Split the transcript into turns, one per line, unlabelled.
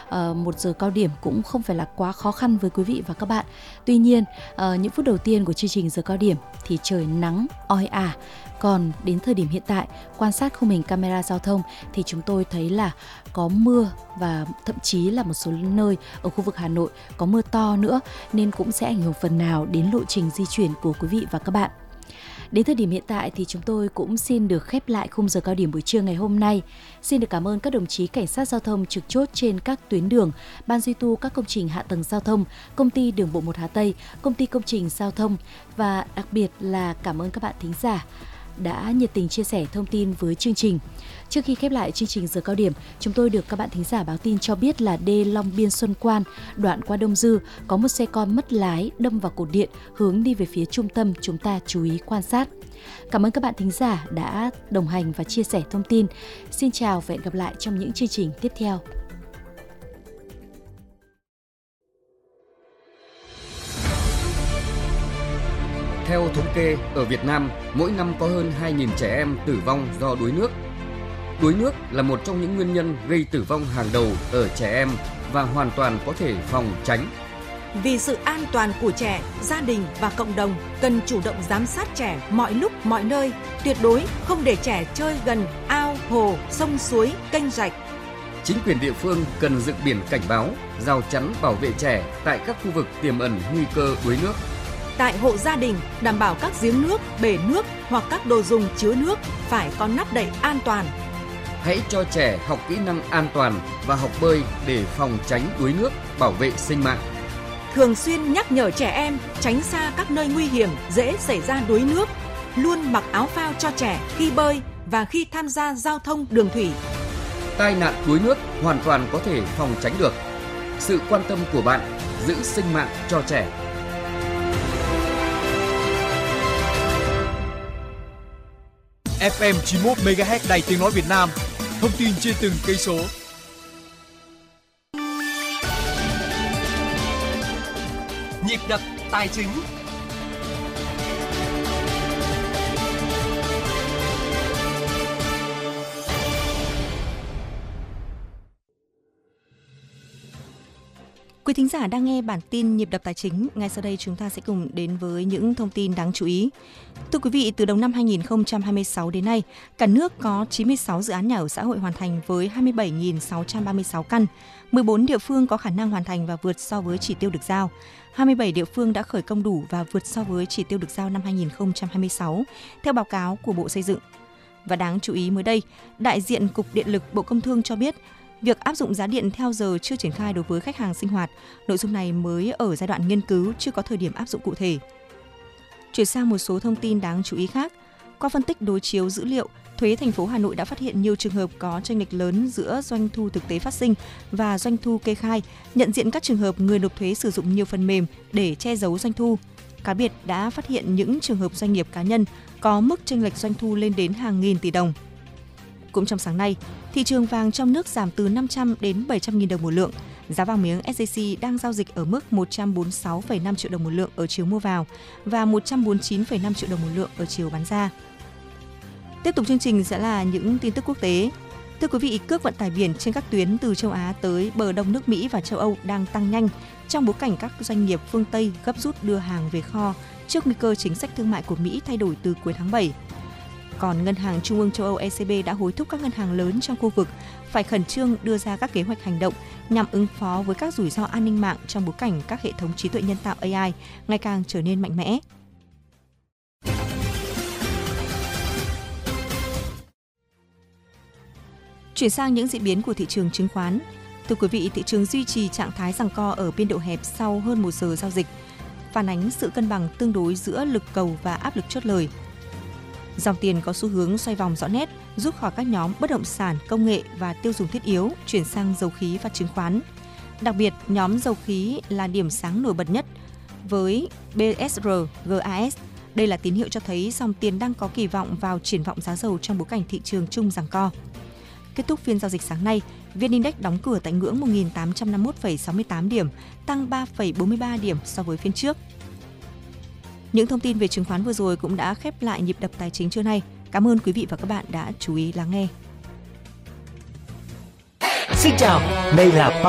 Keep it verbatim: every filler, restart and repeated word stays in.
uh, một giờ cao điểm cũng không phải là quá khó khăn với quý vị và các bạn. Tuy nhiên, uh, những phút đầu tiên của chương trình giờ cao điểm thì trời nắng oi ả. Còn đến thời điểm hiện tại, quan sát khung hình camera giao thông thì chúng tôi thấy là có mưa và thậm chí là một số nơi ở khu vực Hà Nội có mưa to nữa, nên cũng sẽ ảnh hưởng phần nào đến lộ trình di chuyển của quý vị và các bạn. Đến thời điểm hiện tại thì chúng tôi cũng xin được khép lại khung giờ cao điểm buổi trưa ngày hôm nay. Xin được cảm ơn các đồng chí cảnh sát giao thông trực chốt trên các tuyến đường, ban duy tu các công trình hạ tầng giao thông, công ty đường bộ một Hà Tây, công ty công trình giao thông và đặc biệt là cảm ơn các bạn thính giả đã nhiệt tình chia sẻ thông tin với chương trình. Trước khi khép lại chương trình giờ cao điểm, chúng tôi được các bạn thính giả báo tin cho biết là đê Long Biên Xuân Quan, đoạn qua Đông Dư, có một xe con mất lái đâm vào cột điện hướng đi về phía trung tâm, chúng ta chú ý quan sát. Cảm ơn các bạn thính giả đã đồng hành và chia sẻ thông tin. Xin chào và hẹn gặp lại trong những chương trình tiếp theo.
Theo thống kê, ở Việt Nam, mỗi năm có hơn hai nghìn trẻ em tử vong do đuối nước. Đuối nước là một trong những nguyên nhân gây tử vong hàng đầu ở trẻ em và hoàn toàn có thể phòng tránh.
Vì sự an toàn của trẻ, gia đình và cộng đồng cần chủ động giám sát trẻ mọi lúc mọi nơi, tuyệt đối không để trẻ chơi gần ao, hồ, sông suối, kênh rạch.
Chính quyền địa phương cần dựng biển cảnh báo, rào chắn bảo vệ trẻ tại các khu vực tiềm ẩn nguy cơ đuối nước.
Tại hộ gia đình, đảm bảo các giếng nước, bể nước hoặc các đồ dùng chứa nước phải có nắp đậy an toàn.
Hãy cho trẻ học kỹ năng an toàn và học bơi để phòng tránh đuối nước, bảo vệ sinh mạng.
Thường xuyên nhắc nhở trẻ em tránh xa các nơi nguy hiểm dễ xảy ra đuối nước. Luôn mặc áo phao cho trẻ khi bơi và khi tham gia giao thông đường thủy.
Tai nạn đuối nước hoàn toàn có thể phòng tránh được. Sự quan tâm của bạn giữ sinh mạng cho trẻ.
ép em chín mươi mốt mê ga héc Đài Tiếng nói Việt Nam. Thông tin trên từng cây số.
Nhịp đập tài chính.
Quý thính giả đang nghe bản tin Nhịp đập tài chính. Ngay sau đây chúng ta sẽ cùng đến với những thông tin đáng chú ý. Thưa quý vị, từ đầu năm hai nghìn không trăm hai mươi sáu đến nay, cả nước có chín mươi sáu dự án nhà ở xã hội hoàn thành với hai mươi bảy nghìn sáu trăm ba mươi sáu căn. mười bốn địa phương có khả năng hoàn thành và vượt so với chỉ tiêu được giao. hai mươi bảy địa phương đã khởi công đủ và vượt so với chỉ tiêu được giao năm hai nghìn không trăm hai mươi sáu, theo báo cáo của Bộ Xây dựng. Và đáng chú ý mới đây, đại diện Cục Điện lực Bộ Công Thương cho biết, việc áp dụng giá điện theo giờ chưa triển khai đối với khách hàng sinh hoạt. Nội dung này mới ở giai đoạn nghiên cứu, chưa có thời điểm áp dụng cụ thể. Chuyển sang một số thông tin đáng chú ý khác. Qua phân tích đối chiếu dữ liệu, Thuế thành phố Hà Nội đã phát hiện nhiều trường hợp có chênh lệch lớn giữa doanh thu thực tế phát sinh và doanh thu kê khai, nhận diện các trường hợp người nộp thuế sử dụng nhiều phần mềm để che giấu doanh thu. Cá biệt đã phát hiện những trường hợp doanh nghiệp cá nhân có mức chênh lệch doanh thu lên đến hàng nghìn tỷ đồng. Cũng trong sáng nay, thị trường vàng trong nước giảm từ năm trăm đến bảy trăm nghìn đồng một lượng. Giá vàng miếng ét gi xê đang giao dịch ở mức một trăm bốn mươi sáu phẩy năm triệu đồng một lượng ở chiều mua vào và một trăm bốn mươi chín phẩy năm triệu đồng một lượng ở chiều bán ra. Tiếp tục chương trình sẽ là những tin tức quốc tế. Thưa quý vị, cước vận tải biển trên các tuyến từ châu Á tới bờ đông nước Mỹ và châu Âu đang tăng nhanh trong bối cảnh các doanh nghiệp phương Tây gấp rút đưa hàng về kho trước nguy cơ chính sách thương mại của Mỹ thay đổi từ cuối tháng bảy. Còn Ngân hàng Trung ương châu Âu e xê bê đã hối thúc các ngân hàng lớn trong khu vực phải khẩn trương đưa ra các kế hoạch hành động nhằm ứng phó với các rủi ro an ninh mạng trong bối cảnh các hệ thống trí tuệ nhân tạo a i ngày càng trở nên mạnh mẽ. Chuyển sang những diễn biến của thị trường chứng khoán. Thưa quý vị, thị trường duy trì trạng thái giằng co ở biên độ hẹp sau hơn một giờ giao dịch, phản ánh sự cân bằng tương đối giữa lực cầu và áp lực chốt lời. Dòng tiền có xu hướng xoay vòng rõ nét, rút khỏi các nhóm bất động sản, công nghệ và tiêu dùng thiết yếu, chuyển sang dầu khí và chứng khoán. Đặc biệt, nhóm dầu khí là điểm sáng nổi bật nhất với bê ét rờ giê a ét. Đây là tín hiệu cho thấy dòng tiền đang có kỳ vọng vào triển vọng giá dầu trong bối cảnh thị trường chung giằng co. Kết thúc phiên giao dịch sáng nay, vê en Index đóng cửa tại ngưỡng một nghìn tám trăm năm mươi mốt phẩy sáu mươi tám điểm, tăng ba phẩy bốn mươi ba điểm so với phiên trước. Những thông tin về chứng khoán vừa rồi cũng đã khép lại nhịp đập tài chính trưa nay. Cảm ơn quý vị và các bạn đã chú ý lắng nghe.
Xin chào, đây là